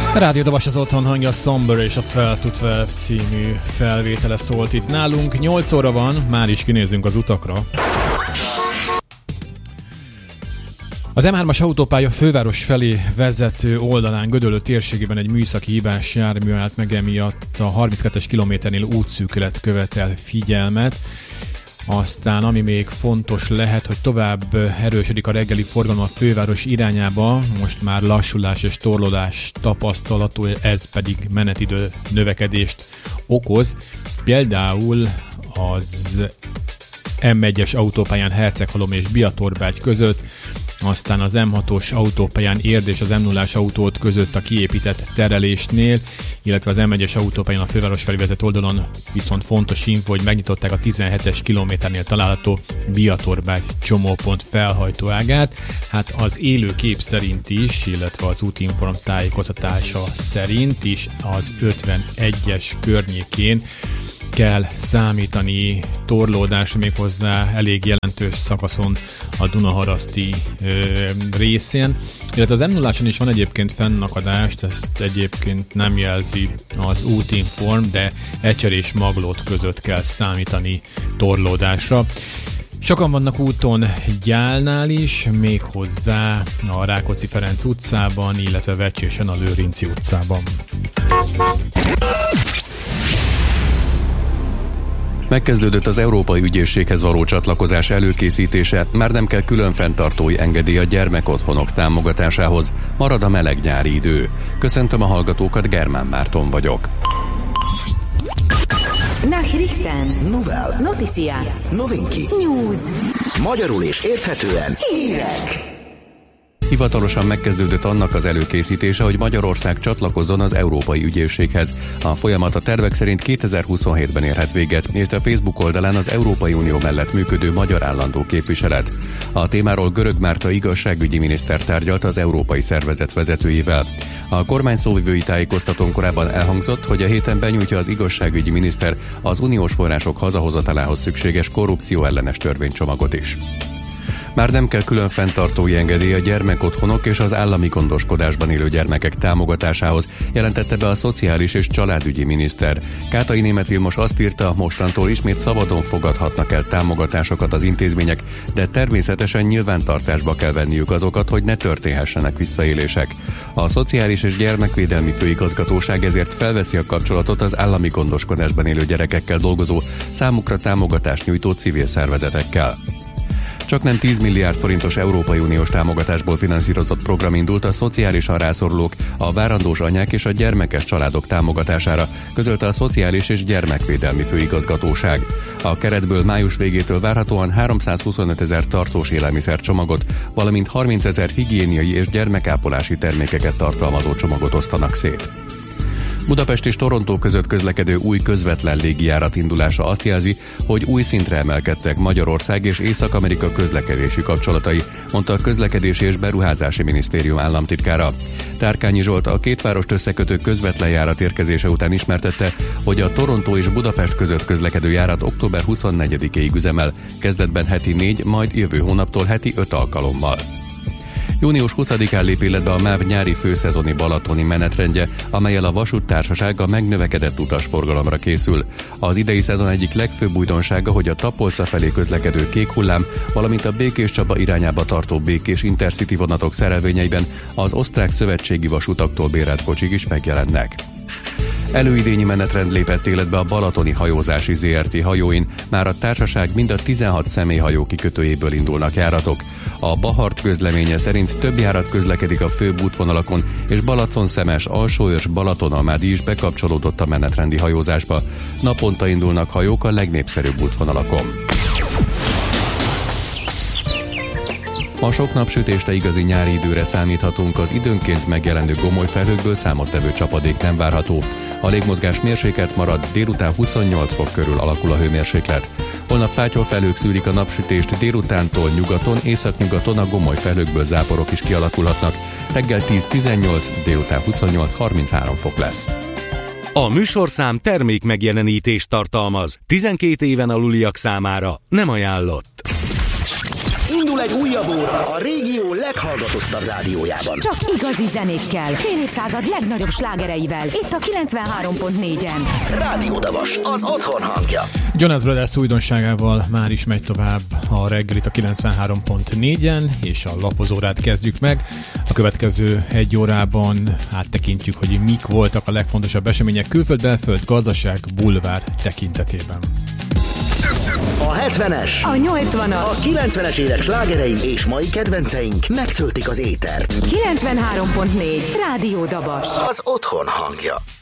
Rádió Dobas az otthon hangja, Somber és a 12 to 12 című felvétele szólt itt nálunk. 8 óra van, már is kinézzünk az utakra. Az M3-as autópálya főváros felé vezető oldalán Gödöllő térségében egy műszaki hibás jármű állt meg, emiatt a 32-es kilométernél útszűkület követel figyelmet. Aztán ami még fontos lehet, hogy tovább erősödik a reggeli forgalom a főváros irányába, most már lassulás és torlódás tapasztalható, ez pedig menetidő növekedést okoz. Például az M1-es autópályán Herceghalom és Biatorbágy között, aztán az M6-os autópályán Érd és az M0-as autót között a kiépített terelésnél, illetve az M1-es autópályán a főváros felé vezető oldalon viszont fontos info, hogy megnyitották a 17-es kilométernél található Biatorbágy csomópont felhajtóágát. Hát az élő kép szerint is, illetve az Útinform tájékoztatása szerint is az 51-es környékén kell számítani torlódásra, méghozzá elég jelentős szakaszon a Dunaharaszti részén. Illetve az M0-áson is van egyébként fennakadást, ezt egyébként nem jelzi az Útinform, de Ecser és Maglód között kell számítani torlódásra. Sokan vannak úton Gyálnál is, méghozzá a Rákóczi-Ferenc utcában, illetve Vecsésen a Lőrinci utcában. Megkezdődött az Európai Ügyészséghez való csatlakozás előkészítése, már nem kell külön fenntartói engedély a gyermekotthonok támogatásához, marad a meleg nyári idő. Köszöntöm a hallgatókat, Germán Márton vagyok. Nachrichten. Novel. Noticias. Novinki. News. Magyarul és érthetően hírek. Hivatalosan megkezdődött annak az előkészítése, hogy Magyarország csatlakozzon az Európai Ügyészséghez. A folyamat a tervek szerint 2027-ben érhet véget, írt a Facebook oldalán az Európai Unió mellett működő magyar állandó képviselet. A témáról Görög Márta igazságügyi miniszter tárgyalt az európai szervezet vezetőivel. A kormány szóvivői tájékoztatón korábban elhangzott, hogy a héten benyújtja az igazságügyi miniszter az uniós források hazahozatalához szükséges korrupció ellenes törvénycsomagot is. Már nem kell külön fenntartói engedély a gyermekotthonok és az állami gondoskodásban élő gyermekek támogatásához, jelentette be a szociális és családügyi miniszter. Kátai Németh Vilmos azt írta, mostantól ismét szabadon fogadhatnak el támogatásokat az intézmények, de természetesen nyilvántartásba kell venniük azokat, hogy ne történhessenek visszaélések. A Szociális és Gyermekvédelmi Főigazgatóság ezért felveszi a kapcsolatot az állami gondoskodásban élő gyerekekkel dolgozó, számukra támogatást nyújtó civil szervezetekkel. Csaknem 10 milliárd forintos Európai Uniós támogatásból finanszírozott program indult a szociálisan rászorulók, a várandós anyák és a gyermekes családok támogatására, közölte a Szociális és Gyermekvédelmi Főigazgatóság. A keretből május végétől várhatóan 325 000 tartós élelmiszercsomagot, valamint 30 000 higiéniai és gyermekápolási termékeket tartalmazó csomagot osztanak szét. Budapest és Torontó között közlekedő új közvetlen légijárat indulása azt jelzi, hogy új szintre emelkedtek Magyarország és Észak-Amerika közlekedési kapcsolatai, mondta a Közlekedési és Beruházási Minisztérium államtitkára. Tárkányi Zsolt a két várost összekötő közvetlen járat érkezése után ismertette, hogy a Torontó és Budapest között közlekedő járat október 24-éig üzemel, kezdetben heti 4, majd jövő hónaptól heti 5 alkalommal. Június 20-án lép életbe a MÁV nyári főszezoni balatoni menetrendje, amellyel a vasúttársaság a megnövekedett utasforgalomra készül. Az idei szezon egyik legfőbb újdonsága, hogy a Tapolca felé közlekedő Kék hullám, valamint a Békés-Csaba irányába tartó Békés Intercity vonatok szerelvényeiben az osztrák szövetségi vasutaktól bérelt kocsik is megjelennek. Előidényi menetrend lépett életbe a Balatoni Hajózási Zrt. Hajóin, már a társaság mind a 16 személyhajó kikötőjéből indulnak járatok. A Bahart közleménye szerint több járat közlekedik a főbb útvonalakon, és Balaton-Szemes, Alsóörs, Balatonalmádi is bekapcsolódott a menetrendi hajózásba. Naponta indulnak hajók a legnépszerűbb útvonalakon. Ma sok napsütésre, igazi nyári időre számíthatunk, az időnként megjelenő gomoly felhőkből számottevő csapadék nem várható. A légmozgás mérsékelt marad, délután 28 fok körül alakul a hőmérséklet. Holnap fátyol felhők szűrik a napsütést, délutántól nyugaton, északnyugaton a gomoly felhőkből záporok is kialakulhatnak. Reggel 10-18, délután 28-33 fok lesz. A műsorszám termék megjelenítést tartalmaz. 12 éven aluliak számára nem ajánlott. Indul egy újabb óra a régió leghallgatottabb rádiójában. Csak igazi zenékkel, fél évszázad legnagyobb slágereivel. Itt a 93.4-en. Rádió Dabas, az otthon hangja. Jonas Brothers újdonságával már is megy tovább a reggelit a 93.4-en, és a lapozórát kezdjük meg. A következő egy órában áttekintjük, hogy mik voltak a legfontosabb események külföld-belföld, gazdaság, bulvár tekintetében. A 70-es, A 80-as, a 90-es évek slágerei és mai kedvenceink megtöltik az étert. 93.4 Rádió Dabas. Az otthon hangja.